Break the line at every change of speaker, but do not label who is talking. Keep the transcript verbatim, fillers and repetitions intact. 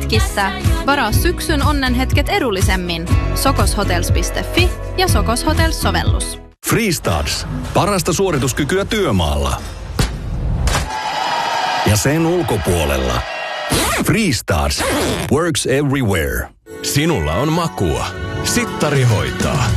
hetkissä. Varaa syksyn onnenhetket edullisemmin. sokoshotels piste fi ja Sokos Hotels-sovellus.
Freestarts. Parasta suorituskykyä työmaalla. Ja sen ulkopuolella. Freestarts. Works everywhere.
Sinulla on makua. Sittari hoitaa.